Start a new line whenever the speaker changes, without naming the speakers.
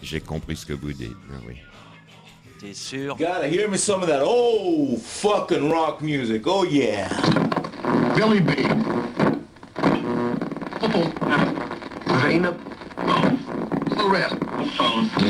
J'ai compris ce que vous dites, oui.
T'es sûr?
Gotta hear me some of that old fucking rock music. Oh yeah.
Billy B. Oh, Zainab. Lorette.